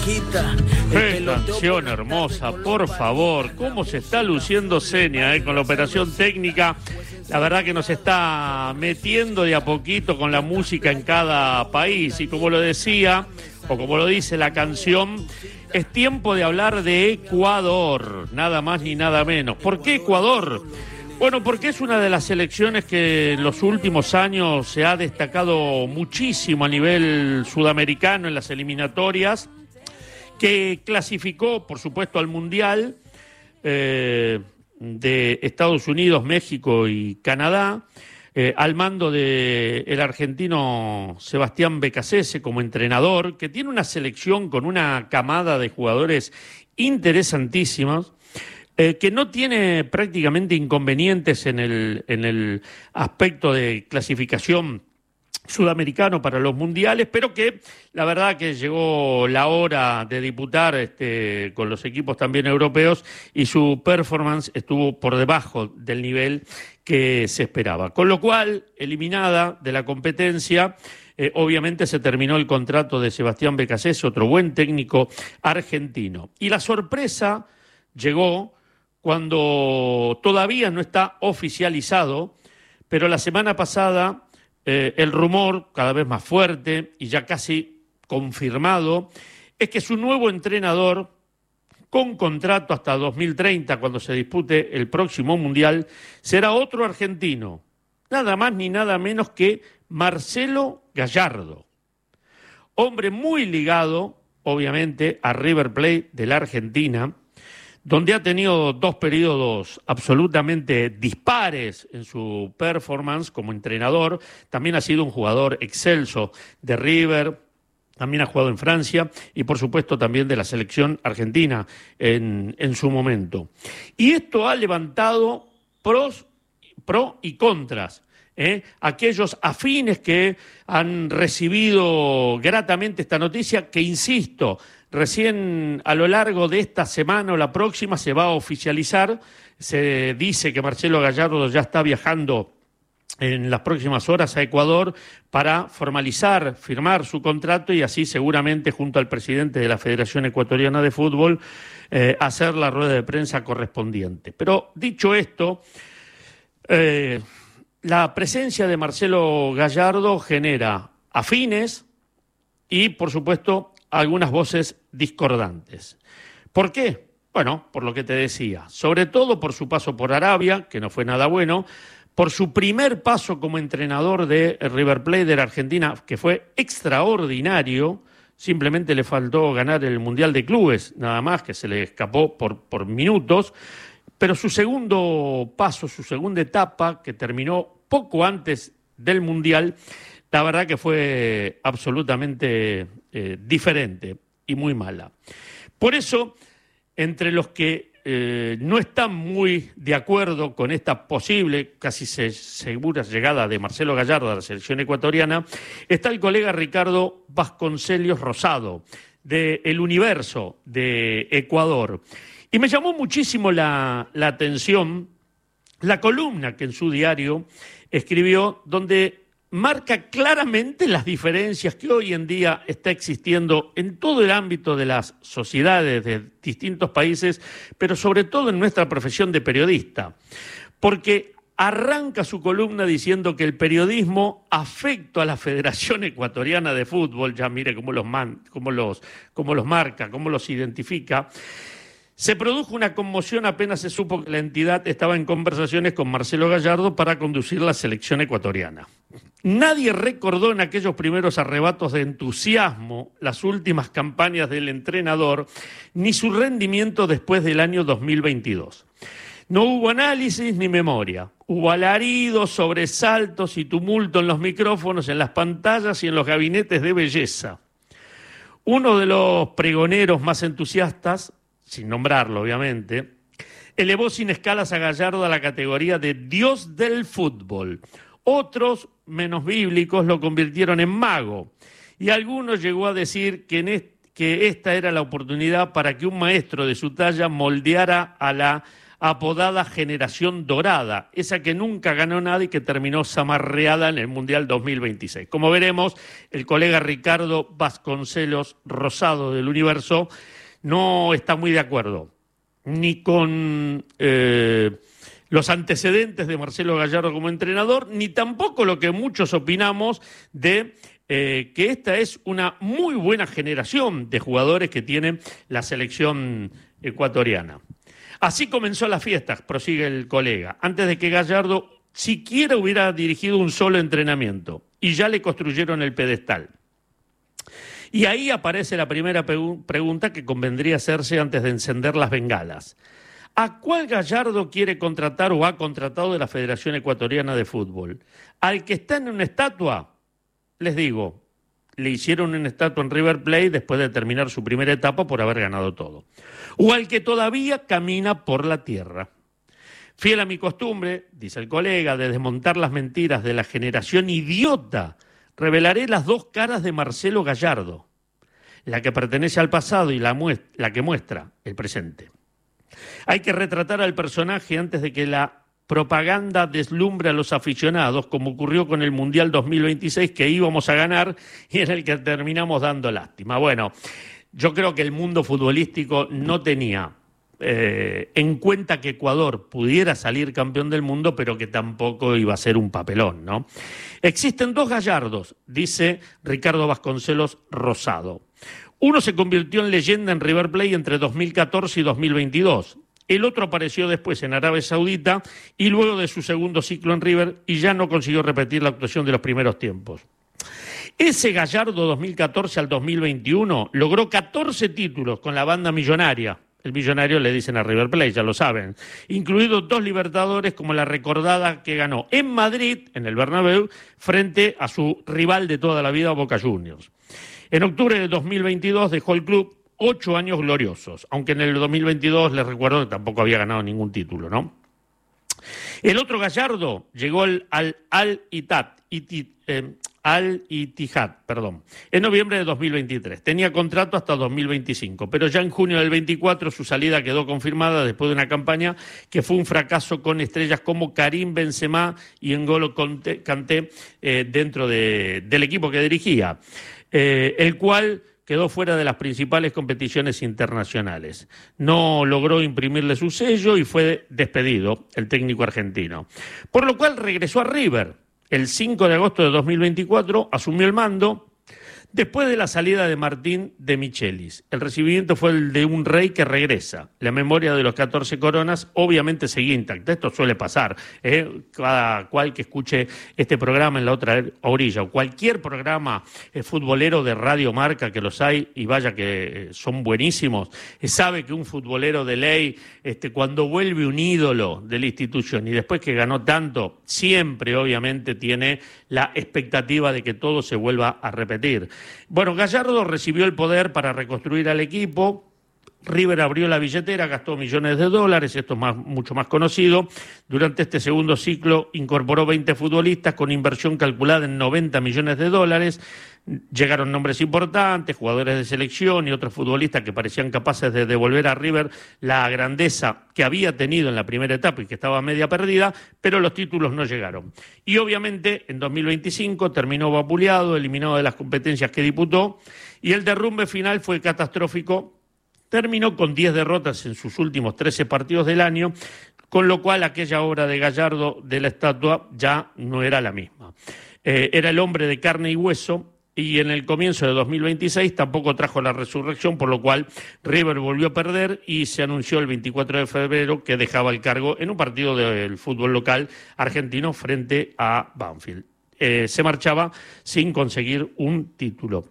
Qué canción hermosa, por favor. Cómo se está luciendo Senia, con la operación técnica. La verdad que nos está metiendo de a poquito con la música en cada país. Y como lo decía, o como lo dice la canción, es tiempo de hablar de Ecuador, nada más ni nada menos. ¿Por qué Ecuador? Bueno, porque es una de las selecciones que en los últimos años se ha destacado muchísimo a nivel sudamericano en las eliminatorias, que clasificó, por supuesto, al Mundial de Estados Unidos, México y Canadá, al mando del argentino Sebastián Beccacece como entrenador, que tiene una selección con una camada de jugadores interesantísimos, que no tiene prácticamente inconvenientes en el aspecto de clasificación sudamericano para los mundiales, pero que la verdad que llegó la hora de disputar con los equipos también europeos y su performance estuvo por debajo del nivel que se esperaba. Con lo cual, eliminada de la competencia, obviamente se terminó el contrato de Sebastián Beccacece, otro buen técnico argentino. Y la sorpresa llegó cuando todavía no está oficializado, pero la semana pasada el rumor, cada vez más fuerte y ya casi confirmado, es que su nuevo entrenador, con contrato hasta 2030, cuando se dispute el próximo Mundial, será otro argentino, nada más ni nada menos que Marcelo Gallardo. Hombre muy ligado, obviamente, a River Plate de la Argentina, donde ha tenido dos periodos absolutamente dispares en su performance como entrenador. También ha sido un jugador excelso de River, también ha jugado en Francia y por supuesto también de la selección argentina en su momento. Y esto ha levantado pro y contras. Aquellos afines que han recibido gratamente esta noticia, que insisto, recién a lo largo de esta semana o la próxima se va a oficializar. Se dice que Marcelo Gallardo ya está viajando en las próximas horas a Ecuador para formalizar, firmar su contrato y así seguramente junto al presidente de la Federación Ecuatoriana de Fútbol hacer la rueda de prensa correspondiente. Pero dicho esto, la presencia de Marcelo Gallardo genera afines y, por supuesto, algunas voces discordantes. ¿Por qué? Bueno, por lo que te decía, sobre todo por su paso por Arabia, que no fue nada bueno, por su primer paso como entrenador de River Plate de la Argentina, que fue extraordinario. Simplemente le faltó ganar el Mundial de Clubes, nada más, que se le escapó por minutos. Pero su segundo paso, su segunda etapa, que terminó poco antes del Mundial, la verdad que fue absolutamente diferente y muy mala. Por eso, entre los que no están muy de acuerdo con esta posible, casi segura llegada de Marcelo Gallardo a la selección ecuatoriana, está el colega Ricardo Vasconcelos Rosado, de El Universo de Ecuador. Y me llamó muchísimo la atención la columna que en su diario escribió, donde marca claramente las diferencias que hoy en día está existiendo en todo el ámbito de las sociedades de distintos países, pero sobre todo en nuestra profesión de periodista. Porque arranca su columna diciendo que el periodismo afecto a la Federación Ecuatoriana de Fútbol, ya mire cómo los marca, cómo los identifica. Se produjo una conmoción apenas se supo que la entidad estaba en conversaciones con Marcelo Gallardo para conducir la selección ecuatoriana. Nadie recordó en aquellos primeros arrebatos de entusiasmo las últimas campañas del entrenador, ni su rendimiento después del año 2022. No hubo análisis ni memoria. Hubo alaridos, sobresaltos y tumulto en los micrófonos, en las pantallas y en los gabinetes de belleza. Uno de los pregoneros más entusiastas, sin nombrarlo obviamente, elevó sin escalas a Gallardo a la categoría de Dios del fútbol. Otros, menos bíblicos, lo convirtieron en mago. Y algunos llegó a decir que esta era la oportunidad para que un maestro de su talla moldeara a apodada Generación Dorada, esa que nunca ganó nada y que terminó zamarreada en el Mundial 2026. Como veremos, el colega Ricardo Vasconcelos Rosado del Universo no está muy de acuerdo ni con los antecedentes de Marcelo Gallardo como entrenador, ni tampoco lo que muchos opinamos de que esta es una muy buena generación de jugadores que tiene la selección ecuatoriana. Así comenzó la fiesta, prosigue el colega, antes de que Gallardo siquiera hubiera dirigido un solo entrenamiento, y ya le construyeron el pedestal. Y ahí aparece la primera pregunta que convendría hacerse antes de encender las bengalas. ¿A cuál Gallardo quiere contratar o ha contratado de la Federación Ecuatoriana de Fútbol? ¿Al que está en una estatua? Les digo, le hicieron una estatua en River Plate después de terminar su primera etapa por haber ganado todo. ¿O al que todavía camina por la tierra? Fiel a mi costumbre, dice el colega, de desmontar las mentiras de la generación idiota, revelaré las dos caras de Marcelo Gallardo, la que pertenece al pasado y la que muestra el presente. Hay que retratar al personaje antes de que la propaganda deslumbre a los aficionados, como ocurrió con el Mundial 2026 que íbamos a ganar y en el que terminamos dando lástima. Bueno, yo creo que el mundo futbolístico no tenía en cuenta que Ecuador pudiera salir campeón del mundo, pero que tampoco iba a ser un papelón, ¿no? Existen dos Gallardos, dice Ricardo Vasconcelos Rosado. Uno se convirtió en leyenda en River Plate entre 2014 y 2022. El otro apareció después en Arabia Saudita y luego de su segundo ciclo en River y ya no consiguió repetir la actuación de los primeros tiempos. Ese Gallardo 2014 al 2021 logró 14 títulos con la banda millonaria. El millonario le dicen a River Plate, ya lo saben, incluidos 2 Libertadores como la recordada que ganó en Madrid, en el Bernabéu, frente a su rival de toda la vida, Boca Juniors. En octubre de 2022 dejó el club 8 años gloriosos, aunque en el 2022 les recuerdo que tampoco había ganado ningún título, ¿no? El otro Gallardo llegó al Al-Ittihad, en noviembre de 2023. Tenía contrato hasta 2025, pero ya en junio del 24 su salida quedó confirmada después de una campaña que fue un fracaso con estrellas como Karim Benzema y N'Golo Kanté dentro del equipo que dirigía, el cual quedó fuera de las principales competiciones internacionales. No logró imprimirle su sello y fue despedido el técnico argentino. Por lo cual regresó a River. El 5 de agosto de 2024 asumió el mando después de la salida de Martín de Michelis. El recibimiento fue el de un rey que regresa. La memoria de los 14 coronas obviamente seguía intacta. Esto suele pasar. Cada cual que escuche este programa en la otra orilla o cualquier programa futbolero de Radio Marca, que los hay y vaya que son buenísimos, sabe que un futbolero de ley, cuando vuelve un ídolo de la institución y después que ganó tanto, siempre obviamente tiene la expectativa de que todo se vuelva a repetir. Bueno, Gallardo recibió el poder para reconstruir al equipo. River abrió la billetera, gastó millones de dólares, esto es mucho más conocido. Durante este segundo ciclo incorporó 20 futbolistas con inversión calculada en 90 millones de dólares. Llegaron nombres importantes, jugadores de selección y otros futbolistas que parecían capaces de devolver a River la grandeza que había tenido en la primera etapa y que estaba media perdida, pero los títulos no llegaron. Y obviamente en 2025 terminó vapuleado, eliminado de las competencias que disputó, y el derrumbe final fue catastrófico. Terminó con 10 derrotas en sus últimos 13 partidos del año, con lo cual aquella obra de Gallardo de la estatua ya no era la misma. Era el hombre de carne y hueso, y en el comienzo de 2026 tampoco trajo la resurrección, por lo cual River volvió a perder y se anunció el 24 de febrero que dejaba el cargo en un partido del fútbol local argentino frente a Banfield. Se marchaba sin conseguir un título.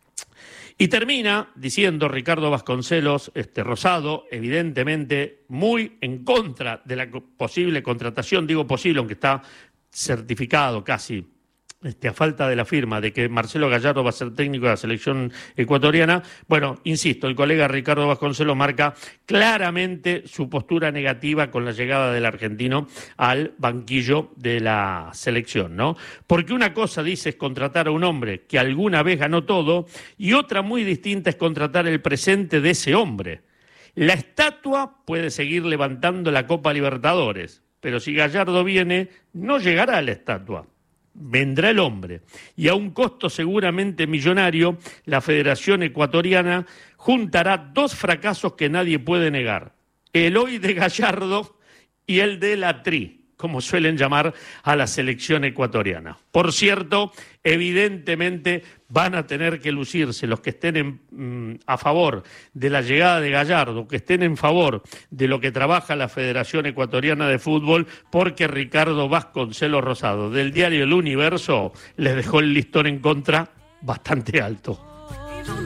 Y termina diciendo Ricardo Vasconcelos Rosado, evidentemente muy en contra de la posible contratación, digo posible, aunque está certificado casi, a falta de la firma de que Marcelo Gallardo va a ser técnico de la selección ecuatoriana. Bueno, insisto, el colega Ricardo Vasconcelos marca claramente su postura negativa con la llegada del argentino al banquillo de la selección, ¿no? Porque una cosa, dice, es contratar a un hombre que alguna vez ganó todo y otra muy distinta es contratar el presente de ese hombre. La estatua puede seguir levantando la Copa Libertadores, pero si Gallardo viene, no llegará la estatua. Vendrá el hombre. Y a un costo seguramente millonario, la Federación Ecuatoriana juntará 2 fracasos que nadie puede negar. El hoy de Gallardo y el de la Tri, como suelen llamar a la selección ecuatoriana. Por cierto, evidentemente van a tener que lucirse los que estén a favor de la llegada de Gallardo, que estén en favor de lo que trabaja la Federación Ecuatoriana de Fútbol, porque Ricardo Vasconcelos Rosado, del diario El Universo, les dejó el listón en contra bastante alto.